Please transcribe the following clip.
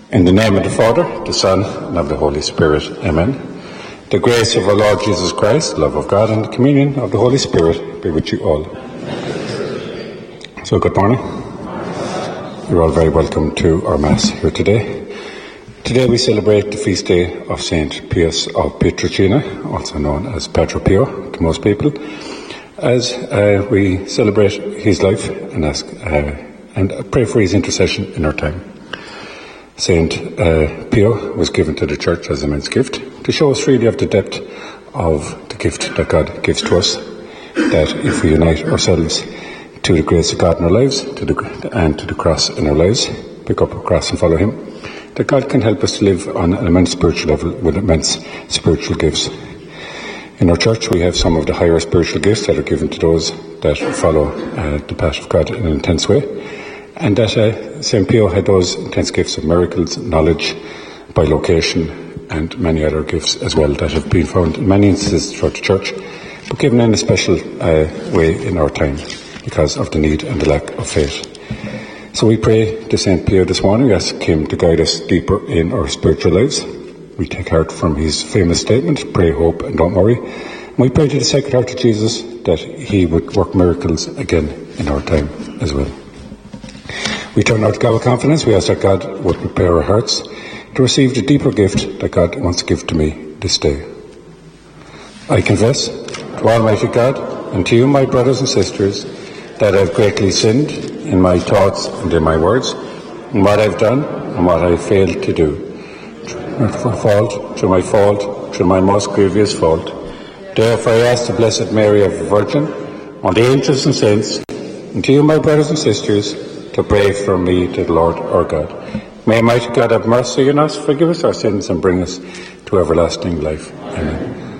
In the name of the Father, the Son, and of the Holy Spirit. Amen. The grace of our Lord Jesus Christ, the love of God, and the communion of the Holy Spirit be with you all. So, good morning. You're all very welcome to our Mass here today. Today we celebrate the feast day of St. Pius of Pietrelcina, also known as Padre Pio to most people, as we celebrate his life and ask and pray for his intercession in our time. St. Pio was given to the Church as an immense gift to show us really of the depth of the gift that God gives to us, that if we unite ourselves to the grace of God in our lives and to the cross in our lives, pick up our cross and follow him, that God can help us to live on an immense spiritual level with immense spiritual gifts. In our church we have some of the higher spiritual gifts that are given to those that follow the path of God in an intense way, and that St. Pio had those intense gifts of miracles, knowledge, bilocation, and many other gifts as well that have been found in many instances throughout the church, but given in a special way in our time because of the need and the lack of faith. So we pray to St. Pio this morning, ask him to guide us deeper in our spiritual lives. We take heart from his famous statement, pray, hope, and don't worry. And we pray to the Sacred Heart of Jesus that he would work miracles again in our time as well. We turn now to God with confidence. We ask that God would prepare our hearts to receive the deeper gift that God wants to give to me this day. I confess to Almighty God and to you, my brothers and sisters, that I have greatly sinned in my thoughts and in my words, in what I have done and what I have failed to do. Through my most grievous fault. Therefore I ask the Blessed Mary of the Virgin, and the angels and saints, and to you, my brothers and sisters, to pray for me to the Lord our God. May Almighty God have mercy on us, forgive us our sins, and bring us to everlasting life. Amen.